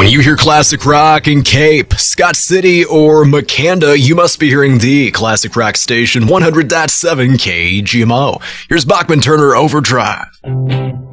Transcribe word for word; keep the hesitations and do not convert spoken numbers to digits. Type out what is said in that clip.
When you hear classic rock in Cape, Scott City, or Makanda, you must be hearing the classic rock station one hundred point seven K G M O. Here's Bachman Turner Overdrive.